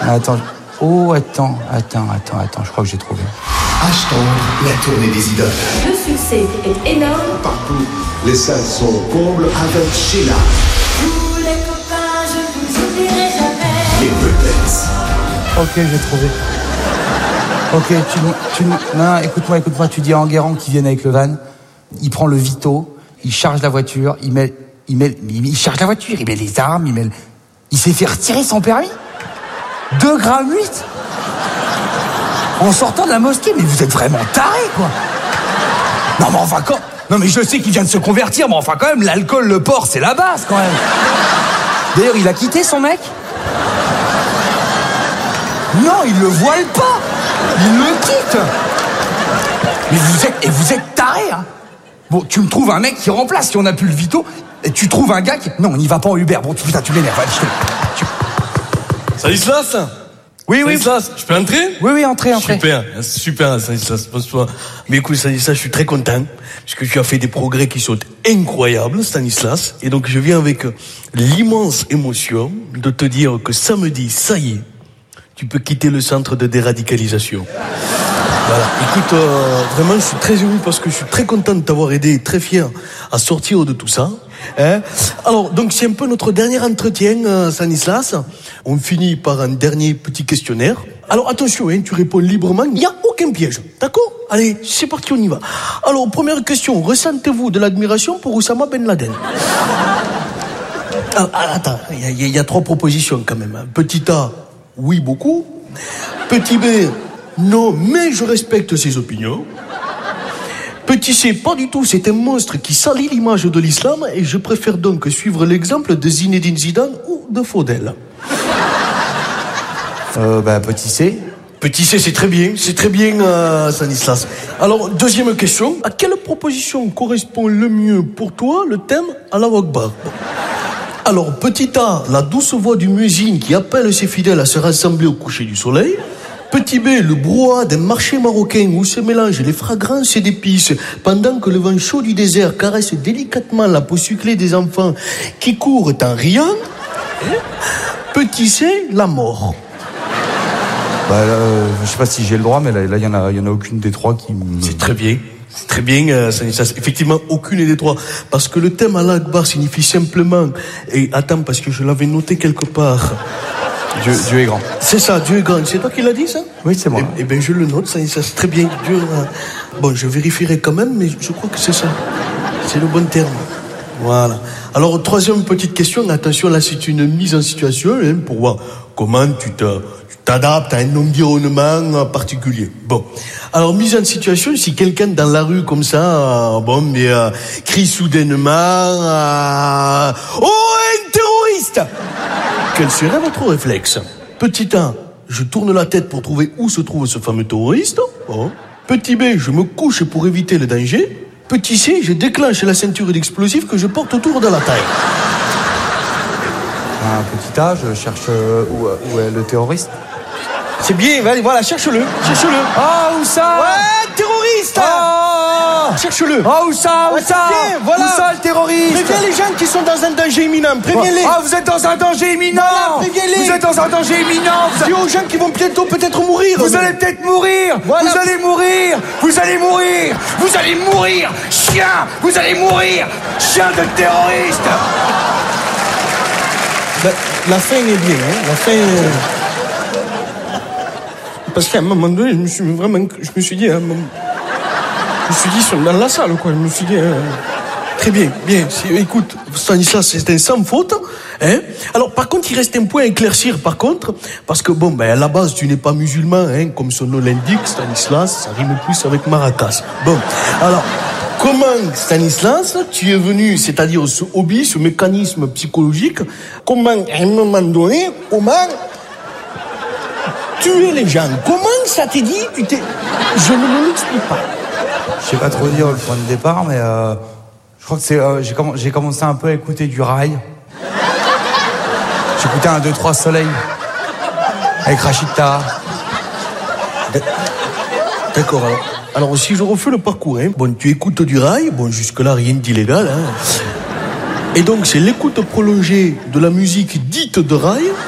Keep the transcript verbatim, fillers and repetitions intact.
Attends. Oh, attends, attends, attends, attends, je crois que j'ai trouvé. Achetons la tournée des idoles. Le succès est énorme. Partout, les salles sont combles avec Sheila. Tous les copains, je vous oublierai jamais. Les Butlets. Ok, j'ai trouvé. Ok, tu, tu non, écoute-moi, écoute-moi, tu dis à Enguerrand qu'il vienne avec le van, il prend le Vito, il charge la voiture, il met, il met, il charge la voiture, il met les armes, il met, le... il s'est fait retirer son permis. deux grammes huit en sortant de la mosquée, mais vous êtes vraiment tarés, quoi. Non, mais enfin, quand... Non, mais je sais qu'il vient de se convertir, mais enfin, quand même, l'alcool, le porc, c'est la base, quand même. D'ailleurs, il a quitté son mec. Non, il le voile pas. Il le quitte. Mais vous êtes... Et vous êtes tarés, hein. Bon, tu me trouves un mec qui remplace, si on n'a plus le Vito, et tu trouves un gars qui... Non, on n'y va pas en Uber. Bon, tu, putain, tu m'énerves. Allez, je te... tu... Stanislas? Oui, oui. Stanislas, je peux entrer? Oui, oui, entrez, entrez. Super, super, Stanislas. Mais écoute, Stanislas, je suis très content, parce que tu as fait des progrès qui sont incroyables, Stanislas. Et donc, je viens avec l'immense émotion de te dire que samedi, ça y est, tu peux quitter le centre de déradicalisation. Voilà. Écoute, euh, vraiment, je suis très heureux parce que je suis très content de t'avoir aidé, très fier à sortir de tout ça. Hein. Alors, donc c'est un peu notre dernier entretien, euh, Stanislas. On finit par un dernier petit questionnaire. Alors attention, hein, tu réponds librement, il n'y a aucun piège, d'accord? Allez, c'est parti, on y va. Alors, première question, ressentez-vous de l'admiration pour Oussama Ben Laden? Ah, attends, il y, y a trois propositions quand même. Petit A, oui, beaucoup. Petit B, non, mais je respecte ses opinions. Petit C, pas du tout, c'est un monstre qui salit l'image de l'islam et je préfère donc suivre l'exemple de Zinedine Zidane ou de Faudel. Euh, bah, petit C. Petit C, c'est très bien, c'est très bien, euh, Stanislas. Alors, deuxième question, à quelle proposition correspond le mieux pour toi le thème Allahu Akbar? Alors, petit A, la douce voix du muezzin qui appelle ses fidèles à se rassembler au coucher du soleil. Petit B, le brouhaha d'un marché marocain où se mélangent les fragrances et d'épices pendant que le vent chaud du désert caresse délicatement la peau sucrée des enfants qui courent en riant. Petit C, la mort. Bah, là, euh, je sais pas si j'ai le droit, mais là, il y en a, il y en a aucune des trois qui me... C'est très bien. C'est très bien, euh, Stanislas. Effectivement, aucune des trois. Parce que le thème Allah Akbar signifie simplement... Et attends, parce que je l'avais noté quelque part... Dieu, Dieu est grand. C'est ça, Dieu est grand. C'est toi qui l'as dit, ça? Oui, c'est moi. Eh, eh bien, je le note, ça, ça c'est très bien. Dieu, euh... Bon, je vérifierai quand même, mais je crois que c'est ça. C'est le bon terme. Voilà. Alors, troisième petite question. Attention, là, c'est une mise en situation hein, pour voir comment tu te, tu t'adaptes à un environnement particulier. Bon. Alors, mise en situation, si quelqu'un dans la rue, comme ça, euh, bon, mais euh, crie soudainement euh, oh, un terroriste! Quel serait votre réflexe? Petit A, je tourne la tête pour trouver où se trouve ce fameux terroriste. Oh. Petit B, je me couche pour éviter le danger. Petit C, je déclenche la ceinture d'explosifs que je porte autour de la taille. Un petit A, je cherche euh, où, où est le terroriste. C'est bien, voilà, cherche-le, cherche-le. Ah, où ça? Ouais, terroriste. Oh, cherche-le. Ah, où ça? Où ouais, ça? Bien, voilà. Où ça, le terroriste? Préviens les gens qui sont dans un danger imminent, préviens-les. Ah, vous êtes dans un danger imminent. Voilà, préviens-les. Vous êtes dans un danger imminent. Dis aux gens qui vont bientôt peut-être mourir. Vous allez peut-être mourir. Voilà. Vous allez mourir. Vous allez mourir. Vous allez mourir. Chien, vous allez mourir. Chien de terroriste. La, la fin est bien, hein. La fin est... Parce qu'à un moment donné, je me suis vraiment... Je me suis dit... Hein, je me suis dit, ils sont dans la salle, quoi. Je me suis dit... Hein, très bien, bien. Écoute, Stanislas, c'est un sans faute. Hein. Alors, par contre, il reste un point à éclaircir, par contre. Parce que, bon, ben, à la base, tu n'es pas musulman, hein. Comme son nom l'indique, Stanislas, ça rime plus avec Maracas. Bon, alors... Comment, Stanislas, tu es venu, c'est-à-dire ce hobby, ce mécanisme psychologique, comment, à un moment donné, comment tuer les gens? Comment ça t'est dit? Tu t'es... Je ne me l'explique pas. Je sais pas trop dire le point de départ, mais euh, je crois que c'est... Euh, j'ai, comm- j'ai commencé un peu à écouter du rail. J'écoutais un, deux, trois soleil. Avec Rachida. D'accord, alors. Alors, si je refais le parcours, hein, bon, tu écoutes du rail, bon, jusque-là, rien d'illégal, hein. Et donc, c'est l'écoute prolongée de la musique dite de rail